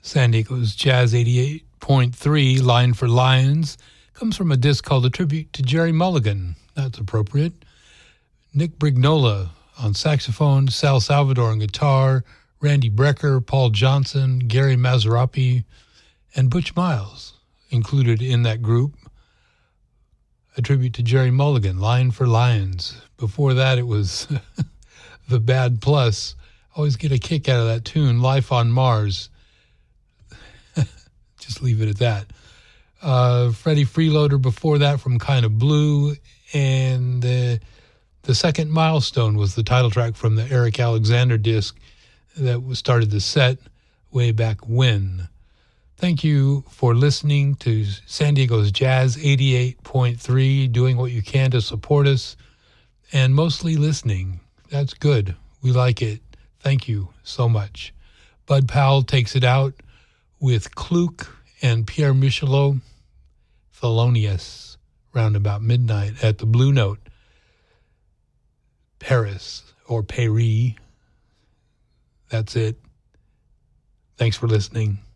San Diego's Jazz 88.3, Line for Lions, comes from a disc called A Tribute to Jerry Mulligan. That's appropriate. Nick Brignola on saxophone, Sal Salvador on guitar, Randy Brecker, Paul Johnson, Gary Mazarapi, and Butch Miles included in that group. A tribute to Jerry Mulligan, Line for Lions. Before that, it was The Bad Plus. Always get a kick out of that tune, Life on Mars. Just leave it at that. Freddie Freeloader before that from Kind of Blue. And The Second Milestone was the title track from the Eric Alexander disc that started the set way back when. Thank you for listening to San Diego's Jazz 88.3, doing what you can to support us, and mostly listening. That's good. We like it. Thank you so much. Bud Powell takes it out with Kluck and Pierre Michelot, Thelonious, round about midnight at the Blue Note, Paris, or Paris. That's it. Thanks for listening.